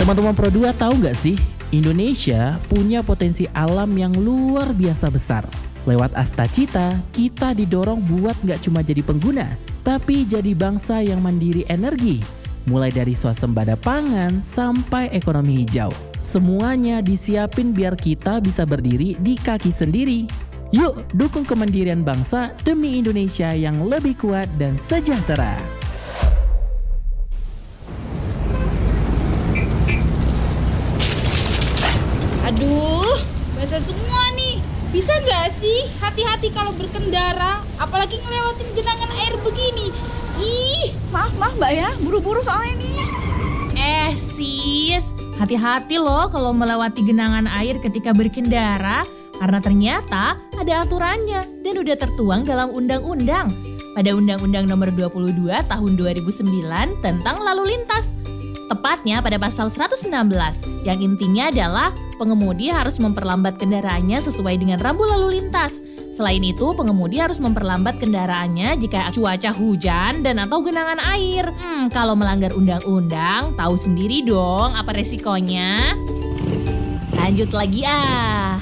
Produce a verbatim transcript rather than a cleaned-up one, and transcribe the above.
Teman-teman Pro dua tahu nggak sih, Indonesia punya potensi alam yang luar biasa besar. Lewat Asta Cita, kita didorong buat nggak cuma jadi pengguna, tapi jadi bangsa yang mandiri energi. Mulai dari swasembada pangan sampai ekonomi hijau. Semuanya disiapin biar kita bisa berdiri di kaki sendiri. Yuk, dukung kemandirian bangsa demi Indonesia yang lebih kuat dan sejahtera. Aduh, basah semua nih. Bisa gak sih hati-hati kalau berkendara, apalagi ngelewatin genangan air begini? Ih, Maaf, maaf Mbak ya, buru-buru soalnya nih. Eh sis, hati-hati loh kalau melewati genangan air ketika berkendara, karena ternyata ada aturannya dan udah tertuang dalam undang-undang. Pada Undang-Undang Nomor dua puluh dua Tahun dua ribu sembilan tentang lalu lintas. Tepatnya pada pasal seratus enam belas, yang intinya adalah pengemudi harus memperlambat kendaraannya sesuai dengan rambu lalu lintas. Selain itu, pengemudi harus memperlambat kendaraannya jika cuaca hujan dan atau genangan air. Hmm, kalau melanggar undang-undang, tahu sendiri dong apa resikonya. Lanjut lagi ah.